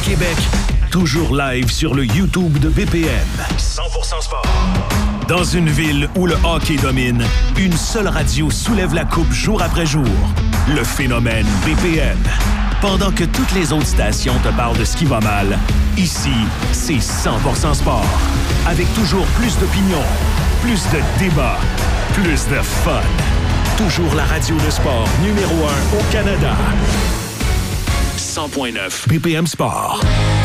Québec, toujours live sur le YouTube de BPM. 100% sport. Dans une ville où le hockey domine, une seule radio soulève la coupe jour après jour. Le phénomène BPM. Pendant que toutes les autres stations te parlent de ce qui va mal, ici, c'est 100% sport. Avec toujours plus d'opinions, plus de débats, plus de fun. Toujours la radio de sport numéro 1 au Canada. 100.9 BPM Sport.